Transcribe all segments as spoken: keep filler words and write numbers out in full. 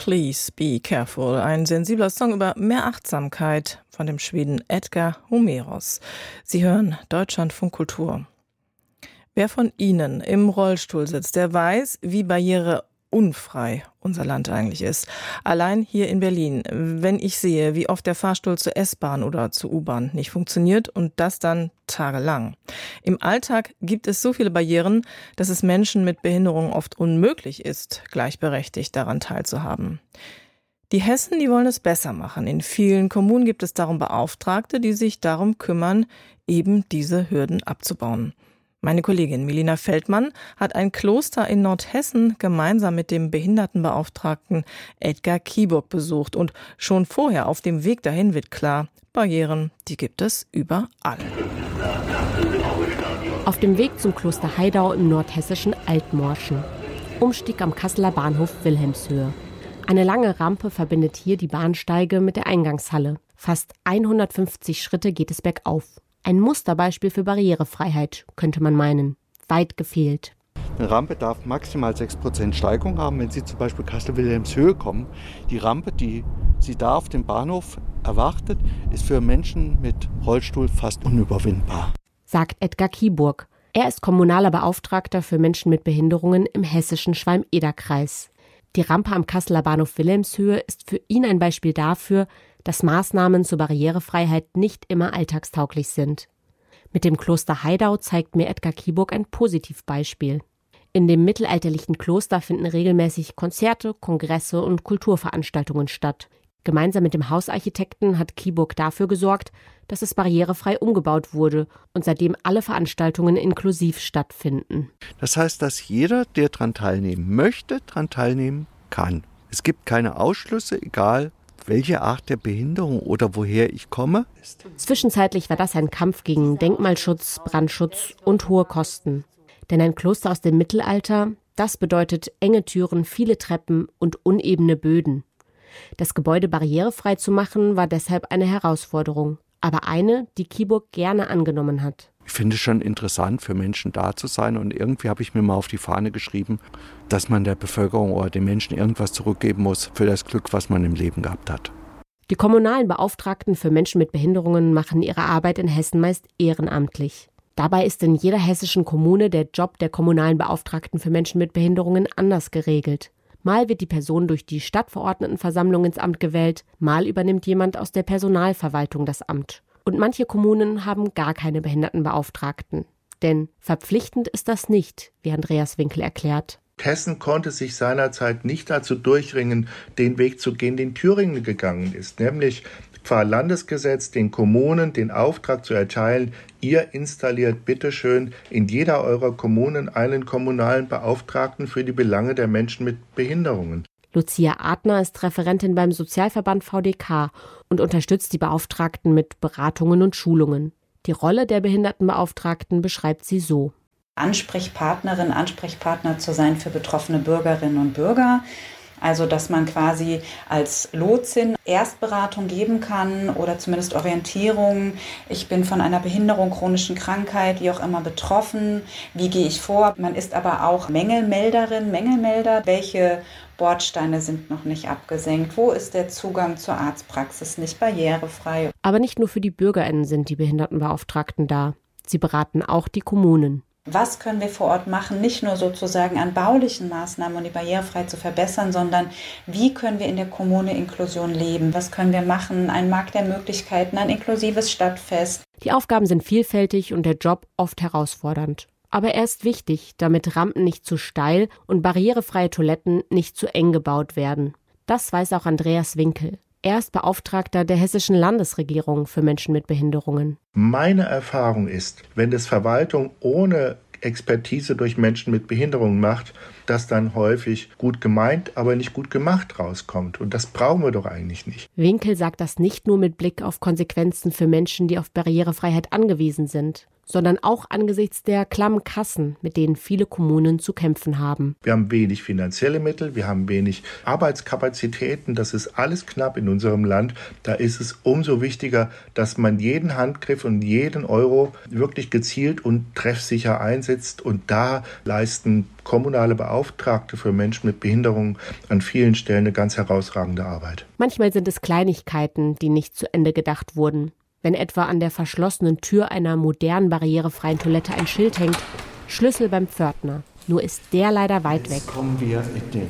Please Be Careful, ein sensibler Song über mehr Achtsamkeit von dem Schweden Edgar Homeros. Sie hören Deutschlandfunk Kultur. Wer von Ihnen im Rollstuhl sitzt, der weiß, wie barriereunfrei unser Land eigentlich ist. Allein hier in Berlin, wenn ich sehe, wie oft der Fahrstuhl zur S-Bahn oder zur U-Bahn nicht funktioniert und das dann tagelang. Im Alltag gibt es so viele Barrieren, dass es Menschen mit Behinderungen oft unmöglich ist, gleichberechtigt daran teilzuhaben. Die Hessen, die wollen es besser machen. In vielen Kommunen gibt es darum Beauftragte, die sich darum kümmern, eben diese Hürden abzubauen. Meine Kollegin Melina Feldmann hat ein Kloster in Nordhessen gemeinsam mit dem Behindertenbeauftragten Edgar Kieburg besucht. Und schon vorher auf dem Weg dahin wird klar, Barrieren, die gibt es überall. Auf dem Weg zum Kloster Heidau im nordhessischen Altmorschen. Umstieg am Kasseler Bahnhof Wilhelmshöhe. Eine lange Rampe verbindet hier die Bahnsteige mit der Eingangshalle. Fast hundertfünfzig Schritte geht es bergauf. Ein Musterbeispiel für Barrierefreiheit, könnte man meinen. Weit gefehlt. Eine Rampe darf maximal sechs Prozent Steigung haben, wenn Sie zum Beispiel Kassel-Wilhelmshöhe kommen. Die Rampe, die Sie da auf dem Bahnhof erwartet, ist für Menschen mit Rollstuhl fast unüberwindbar. Sagt Edgar Kieburg. Er ist kommunaler Beauftragter für Menschen mit Behinderungen im hessischen Schwalm-Eder-Kreis. Die Rampe am Kasseler Bahnhof Wilhelmshöhe ist für ihn ein Beispiel dafür, dass Maßnahmen zur Barrierefreiheit nicht immer alltagstauglich sind. Mit dem Kloster Heidau zeigt mir Edgar Kieburg ein Positivbeispiel. In dem mittelalterlichen Kloster finden regelmäßig Konzerte, Kongresse und Kulturveranstaltungen statt. Gemeinsam mit dem Hausarchitekten hat Kieburg dafür gesorgt, dass es barrierefrei umgebaut wurde und seitdem alle Veranstaltungen inklusiv stattfinden. Das heißt, dass jeder, der daran teilnehmen möchte, daran teilnehmen kann. Es gibt keine Ausschlüsse, egal welche Art der Behinderung oder woher ich komme. Zwischenzeitlich war das ein Kampf gegen Denkmalschutz, Brandschutz und hohe Kosten. Denn ein Kloster aus dem Mittelalter, das bedeutet enge Türen, viele Treppen und unebene Böden. Das Gebäude barrierefrei zu machen, war deshalb eine Herausforderung. Aber eine, die Kieburg gerne angenommen hat. Ich finde es schon interessant, für Menschen da zu sein. Und irgendwie habe ich mir mal auf die Fahne geschrieben, dass man der Bevölkerung oder den Menschen irgendwas zurückgeben muss für das Glück, was man im Leben gehabt hat. Die kommunalen Beauftragten für Menschen mit Behinderungen machen ihre Arbeit in Hessen meist ehrenamtlich. Dabei ist in jeder hessischen Kommune der Job der kommunalen Beauftragten für Menschen mit Behinderungen anders geregelt. Mal wird die Person durch die Stadtverordnetenversammlung ins Amt gewählt, mal übernimmt jemand aus der Personalverwaltung das Amt. Und manche Kommunen haben gar keine Behindertenbeauftragten. Denn verpflichtend ist das nicht, wie Andreas Winkel erklärt. Hessen konnte sich seinerzeit nicht dazu durchringen, den Weg zu gehen, den Thüringen gegangen ist, nämlich qua Landesgesetz den Kommunen den Auftrag zu erteilen, ihr installiert bitteschön in jeder eurer Kommunen einen kommunalen Beauftragten für die Belange der Menschen mit Behinderungen. Lucia Adner ist Referentin beim Sozialverband V D K und unterstützt die Beauftragten mit Beratungen und Schulungen. Die Rolle der Behindertenbeauftragten beschreibt sie so. Ansprechpartnerin, Ansprechpartner zu sein für betroffene Bürgerinnen und Bürger. Also, dass man quasi als Lotsin Erstberatung geben kann oder zumindest Orientierung. Ich bin von einer Behinderung, chronischen Krankheit, wie auch immer betroffen. Wie gehe ich vor? Man ist aber auch Mängelmelderin, Mängelmelder. Welche Bordsteine sind noch nicht abgesenkt? Wo ist der Zugang zur Arztpraxis nicht barrierefrei? Aber nicht nur für die BürgerInnen sind die Behindertenbeauftragten da. Sie beraten auch die Kommunen. Was können wir vor Ort machen, nicht nur sozusagen an baulichen Maßnahmen, um die Barrierefreiheit zu verbessern, sondern wie können wir in der Kommune Inklusion leben? Was können wir machen? Ein Markt der Möglichkeiten, ein inklusives Stadtfest. Die Aufgaben sind vielfältig und der Job oft herausfordernd. Aber er ist wichtig, damit Rampen nicht zu steil und barrierefreie Toiletten nicht zu eng gebaut werden. Das weiß auch Andreas Winkel. Er ist Beauftragter der hessischen Landesregierung für Menschen mit Behinderungen. Meine Erfahrung ist, wenn es Verwaltung ohne Expertise durch Menschen mit Behinderungen macht, dass dann häufig gut gemeint, aber nicht gut gemacht rauskommt. Und das brauchen wir doch eigentlich nicht. Winkel sagt das nicht nur mit Blick auf Konsequenzen für Menschen, die auf Barrierefreiheit angewiesen sind, sondern auch angesichts der klammen Kassen, mit denen viele Kommunen zu kämpfen haben. Wir haben wenig finanzielle Mittel, wir haben wenig Arbeitskapazitäten, das ist alles knapp in unserem Land. Da ist es umso wichtiger, dass man jeden Handgriff und jeden Euro wirklich gezielt und treffsicher einsetzt. Und da leisten kommunale Beauftragte für Menschen mit Behinderungen an vielen Stellen eine ganz herausragende Arbeit. Manchmal sind es Kleinigkeiten, die nicht zu Ende gedacht wurden. Wenn etwa an der verschlossenen Tür einer modernen barrierefreien Toilette ein Schild hängt, Schlüssel beim Pförtner. Nur ist der leider weit weg. Jetzt kommen wir in den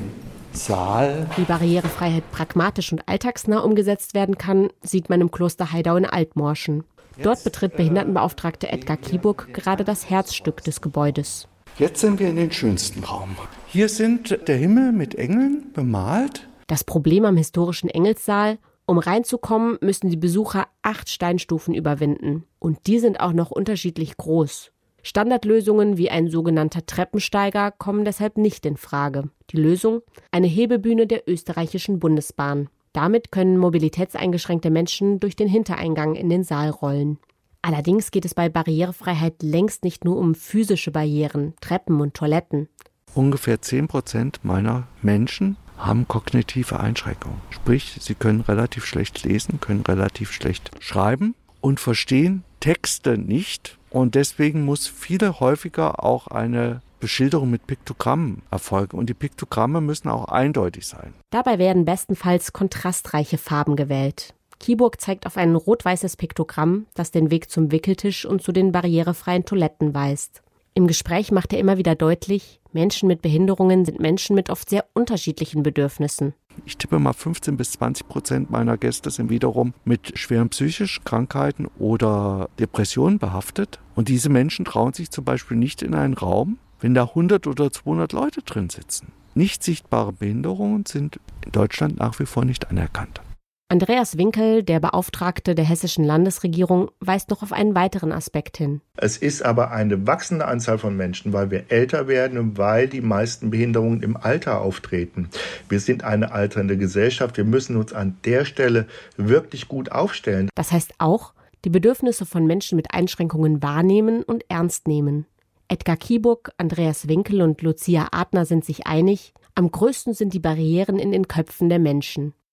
Saal. Wie Barrierefreiheit pragmatisch und alltagsnah umgesetzt werden kann, sieht man im Kloster Heidau in Altmorschen. Dort betritt Behindertenbeauftragte Edgar Kieburg gerade das Herzstück des Gebäudes. Jetzt sind wir in den schönsten Raum. Hier sind der Himmel mit Engeln bemalt. Das Problem am historischen Engelssaal: Um reinzukommen, müssen die Besucher acht Steinstufen überwinden. Und die sind auch noch unterschiedlich groß. Standardlösungen wie ein sogenannter Treppensteiger kommen deshalb nicht in Frage. Die Lösung? Eine Hebebühne der österreichischen Bundesbahn. Damit können mobilitätseingeschränkte Menschen durch den Hintereingang in den Saal rollen. Allerdings geht es bei Barrierefreiheit längst nicht nur um physische Barrieren, Treppen und Toiletten. Ungefähr zehn Prozent meiner Menschen haben kognitive Einschränkungen. Sprich, sie können relativ schlecht lesen, können relativ schlecht schreiben und verstehen Texte nicht. Und deswegen muss viel häufiger auch eine Beschilderung mit Piktogrammen erfolgen. Und die Piktogramme müssen auch eindeutig sein. Dabei werden bestenfalls kontrastreiche Farben gewählt. Kieburg zeigt auf ein rot-weißes Piktogramm, das den Weg zum Wickeltisch und zu den barrierefreien Toiletten weist. Im Gespräch macht er immer wieder deutlich, Menschen mit Behinderungen sind Menschen mit oft sehr unterschiedlichen Bedürfnissen. Ich tippe mal, fünfzehn bis zwanzig Prozent meiner Gäste sind wiederum mit schweren psychischen Krankheiten oder Depressionen behaftet. Und diese Menschen trauen sich zum Beispiel nicht in einen Raum, wenn da hundert oder zweihundert Leute drin sitzen. Nicht sichtbare Behinderungen sind in Deutschland nach wie vor nicht anerkannt. Andreas Winkel, der Beauftragte der hessischen Landesregierung, weist noch auf einen weiteren Aspekt hin. Es ist aber eine wachsende Anzahl von Menschen, weil wir älter werden und weil die meisten Behinderungen im Alter auftreten. Wir sind eine alternde Gesellschaft. Wir müssen uns an der Stelle wirklich gut aufstellen. Das heißt auch, die Bedürfnisse von Menschen mit Einschränkungen wahrnehmen und ernst nehmen. Edgar Kieburg, Andreas Winkel und Lucia Adner sind sich einig, am größten sind die Barrieren in den Köpfen der Menschen.